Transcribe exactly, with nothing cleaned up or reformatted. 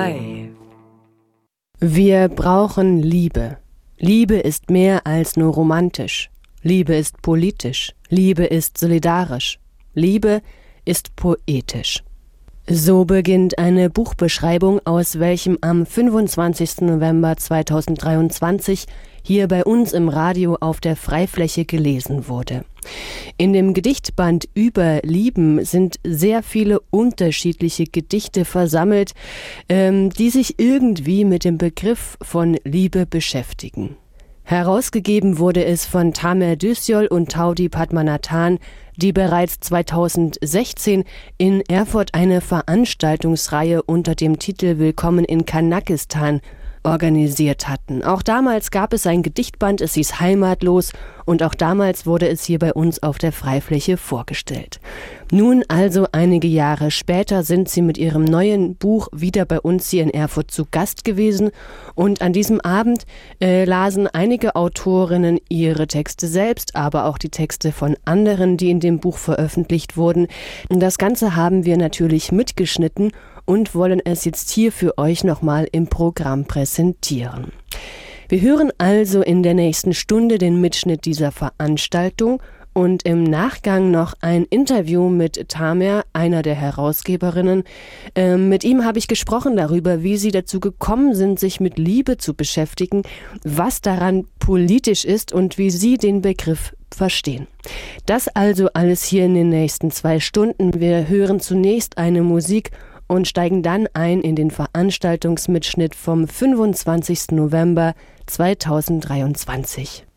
Wir brauchen Liebe. Liebe ist mehr als nur romantisch. Liebe ist politisch. Liebe ist solidarisch. Liebe ist poetisch. So beginnt eine Buchbeschreibung, aus welchem am fünfundzwanzigsten November zweitausenddreiundzwanzig hier bei uns im Radio auf der Freifläche gelesen wurde. In dem Gedichtband Über Lieben sind sehr viele unterschiedliche Gedichte versammelt, ähm, die sich irgendwie mit dem Begriff von Liebe beschäftigen. Herausgegeben wurde es von Tamer Düsjol und Taudi Padmanathan, die bereits zweitausendsechzehn in Erfurt eine Veranstaltungsreihe unter dem Titel Willkommen in Kanakistan organisiert hatten. Auch damals gab es ein Gedichtband, es hieß Heimatlos, und auch damals wurde es hier bei uns auf der Freifläche vorgestellt. Nun also einige Jahre später sind sie mit ihrem neuen Buch wieder bei uns hier in Erfurt zu Gast gewesen, und an diesem Abend äh, lasen einige Autorinnen ihre Texte selbst, aber auch die Texte von anderen, die in dem Buch veröffentlicht wurden. Das Ganze haben wir natürlich mitgeschnitten und wollen es jetzt hier für euch nochmal im Programm präsentieren. Wir hören also in der nächsten Stunde den Mitschnitt dieser Veranstaltung und im Nachgang noch ein Interview mit Tamer, einer der Herausgeberinnen. Ähm, mit ihm habe ich gesprochen darüber, wie sie dazu gekommen sind, sich mit Liebe zu beschäftigen, was daran politisch ist und wie sie den Begriff verstehen. Das also alles hier in den nächsten zwei Stunden. Wir hören zunächst eine Musik und steigen dann ein in den Veranstaltungsmitschnitt vom fünfundzwanzigsten November zweitausenddreiundzwanzig.